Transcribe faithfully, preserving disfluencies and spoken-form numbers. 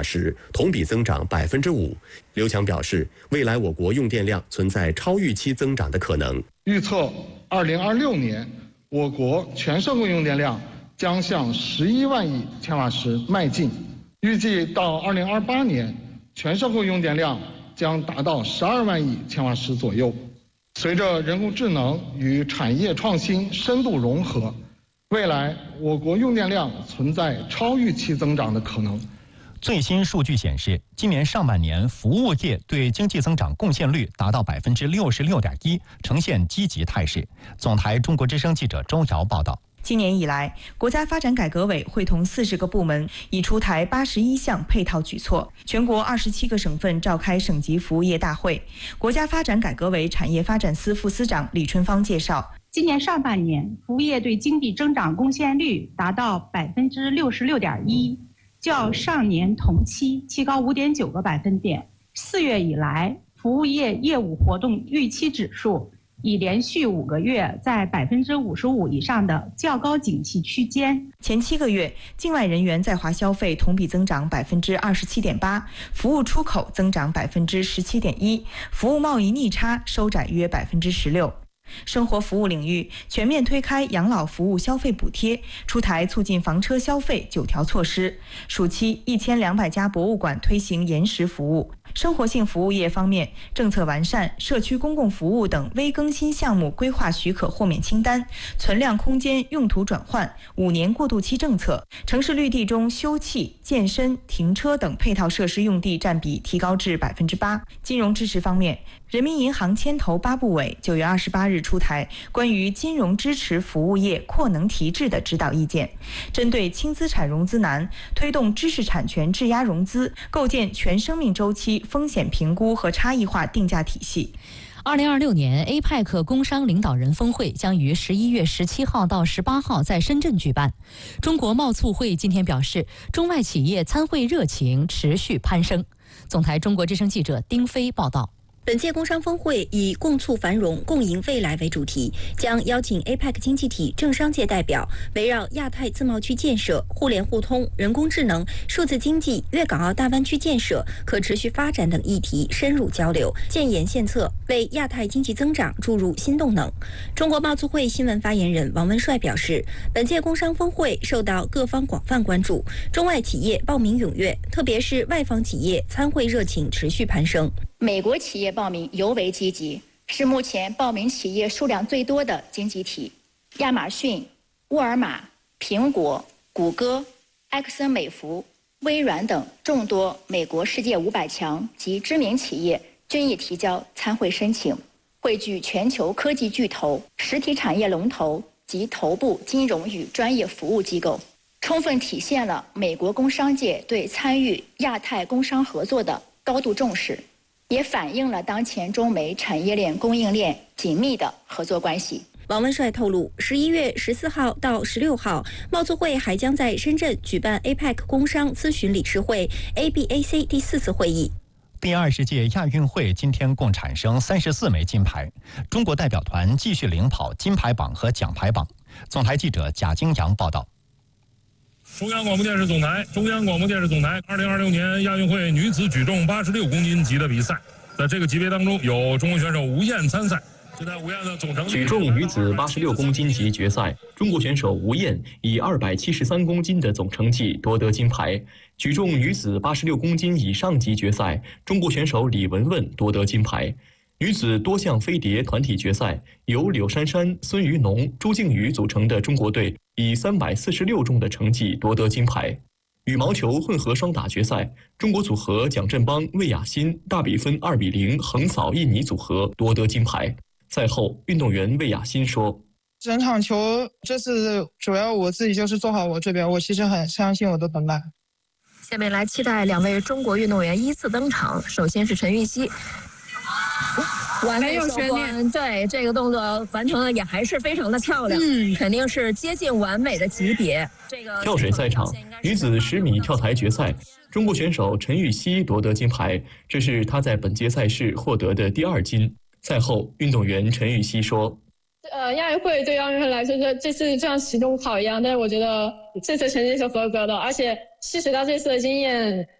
时同比增长百分之五。刘强表示，未来我国用电量存在超预期增长的可能。 预测二零二六年，我国全社会用电量将向十一万亿千瓦时迈进。预计到二零二八年，全社会用电量将达到十二万亿千瓦时左右。随着人工智能与产业创新深度融合，未来我国用电量存在超预期增长的可能。 最新数据显示，今年上半年服务业对经济增长贡献率达到百分之六十六点一，呈现积极态势。总台中国之声记者周瑶报道。 今年以来，国家发展改革委会同四十个部门已出台八十一项配套举措，全国二十七个省份召开省级服务业大会。国家发展改革委产业发展司副司长李春芳介绍， 今年上半年，服务业对经济增长贡献率达到百分之六十六点一，较上年同期提高五点九个百分点。四月以来，服务业业务活动预期指数已连续五个月在百分之五十五以上的较高景气区间。 前七个月，境外人员在华消费同比增长百分之二十七点八，服务出口增长百分之十七点一，服务贸易逆差收窄约百分之十六。生活服务领域全面推开养老服务消费补贴，出台促进房车消费九条措施。暑期一千两百家博物馆推行延时服务。生活性服务业方面，政策完善、社区公共服务等微更新项目规划许可豁免清单、存量空间用途转换、五年过渡期政策，城市绿地中休憩、健身、停车等配套设施用地占比提高至百分之八。金融支持方面，人民银行牵头八部委九月二十八日出台关于金融支持服务业扩能提质的指导意见，针对轻资产融资难，推动知识产权质押融资，构建全生命周期风险评估和差异化定价体系。 二零二六年 A P E C 工商领导人峰会将于十一月十七号到十八号在深圳举办。中国贸促会今天表示，中外企业参会热情持续攀升。总台中国之声记者丁飞报道。 本届工商峰会以共促繁荣、共赢未来为主题，将邀请 A P E C 经济体政商界代表，围绕亚太自贸区建设、互联互通、人工智能、数字经济、粤港澳大湾区建设、可持续发展等议题深入交流，建言献策，为亚太经济增长注入新动能。中国贸促会新闻发言人王文帅表示，本届工商峰会受到各方广泛关注，中外企业报名踊跃，特别是外方企业参会热情持续攀升。 美国企业报名尤为积极，是目前报名企业数量最多的经济体。亚马逊、沃尔玛、苹果、谷歌、埃克森美孚、微软等众多美国世界五百强及知名企业均已提交参会申请，汇聚全球科技巨头、实体产业龙头及头部金融与专业服务机构，充分体现了美国工商界对参与亚太工商合作的高度重视，也反映了当前中美产业链供应链紧密的合作关系。 王文帅透露，十一月十四号到十六号，贸促会还将在深圳举办 A P E C 工商咨询理事会 A B A C 第四次会议。 第二十届亚运会今天共产生三十四枚金牌，中国代表团继续领跑金牌榜和奖牌榜。总台记者贾京阳报道。 中央广播电视总台，中央广播电视总台，二零二六年亚运会女子举重八十六公斤级的比赛，在这个级别当中，有中国选手吴燕参赛。现在吴燕的总成绩， 举重女子八十六公斤级决赛，中国选手吴燕以二百七十三公斤的总成绩夺得金牌。举重女子八十六公斤以上级决赛，中国选手李雯雯夺得金牌。女子多项飞碟团体决赛，由柳珊珊、孙于农、朱静宇组成的中国队以三百四十六重的成绩夺得金牌。羽毛球混合双打决赛，中国组合蒋振邦、魏雅欣大比分二比零横扫印尼组合，夺得金牌。赛后，运动员魏雅欣说：“ 整场球这次主要我自己就是做好我这边，我其实很相信我的本来。” 下面来期待两位中国运动员依次登场。首先是陈芋汐，完美收官，对这个动作完成的也还是非常的漂亮，嗯，肯定是接近完美的级别。这个跳水赛场，女子十米跳台决赛，中国选手陈芋汐夺得金牌，这是她在本届赛事获得的第二金。赛后，运动员陈芋汐说：“ 呃，亚运会对奥运会来说，这这次像期中考一样，但是我觉得这次成绩是合格的，而且吸取到这次的经验，